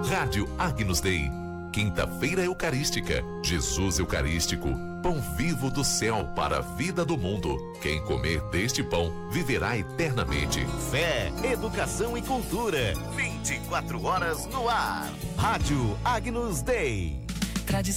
Rádio Agnus Dei. Quinta-feira Eucarística. Jesus Eucarístico. Pão vivo do céu para a vida do mundo. Quem comer deste pão viverá eternamente. Fé, educação e cultura. 24 horas no ar. Rádio Agnus Dei.